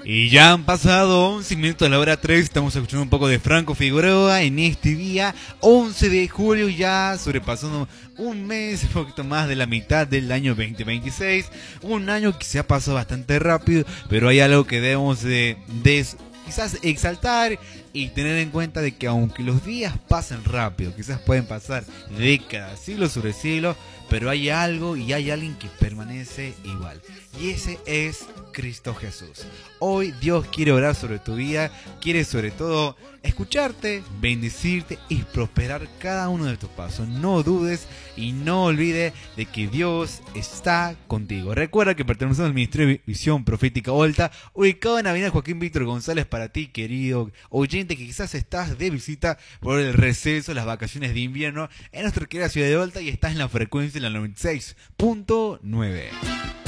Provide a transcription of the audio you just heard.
Y ya han pasado 11 minutos de la hora 3, estamos escuchando un poco de Franco Figueroa en este día 11 de julio, ya sobrepasando un mes, un poquito más de la mitad del año 2026, un año que se ha pasado bastante rápido, pero hay algo que debemos de quizás exaltar y tener en cuenta de que aunque los días pasen rápido, quizás pueden pasar décadas, siglos sobre siglos, pero hay algo y hay alguien que permanece igual. Y ese es Cristo Jesús. Hoy Dios quiere orar sobre tu vida, quiere sobre todo escucharte, bendecirte y prosperar cada uno de tus pasos. No dudes y no olvides de que Dios está contigo. Recuerda que pertenecemos al Ministerio de Visión Profética Volta, ubicado en Avenida Joaquín Víctor González, para ti, querido oyente, que quizás estás de visita por el receso, las vacaciones de invierno en nuestra querida ciudad de Volta y estás en la frecuencia de la 96.9.